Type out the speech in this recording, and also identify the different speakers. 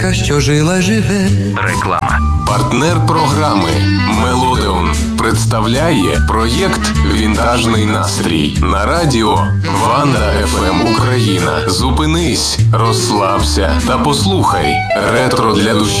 Speaker 1: казка, що жила живе.
Speaker 2: Реклама.
Speaker 3: Партнер програми «Мелодеон» представляє проєкт «Вінтажний настрій» на радіо Ванда ФМ Україна. Зупинись, розслабся та послухай ретро для душі.